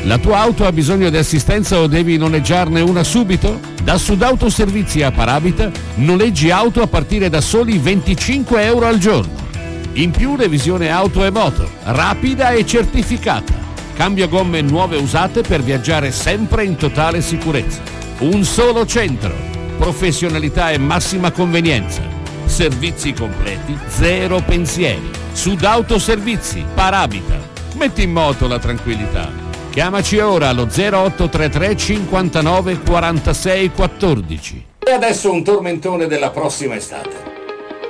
La tua auto ha bisogno di assistenza o devi noleggiarne una subito? Da Sudautoservizi a Paravita noleggi auto a partire da soli 25 euro al giorno. In più revisione auto e moto, rapida e certificata. Cambio gomme nuove usate per viaggiare sempre in totale sicurezza. Un solo centro, professionalità e massima convenienza. Servizi completi, zero pensieri. Sudautoservizi, Paravita. Metti in moto la tranquillità. Chiamaci ora allo 0833 59 46 14. E adesso un tormentone della prossima estate.